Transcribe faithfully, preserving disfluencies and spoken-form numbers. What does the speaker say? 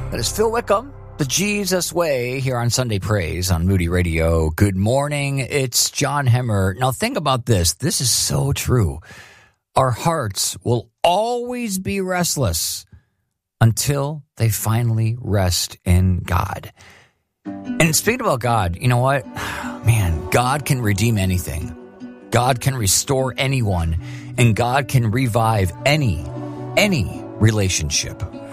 That is Phil Wickham, The Jesus Way, here on Sunday Praise on Moody Radio. Good morning. It's John Hemmer. Now think about this. This is so true. Our hearts will always be restless until they finally rest in God. And speaking about God, you know what? Man, God can redeem anything. God can restore anyone, and God can revive any, any relationship.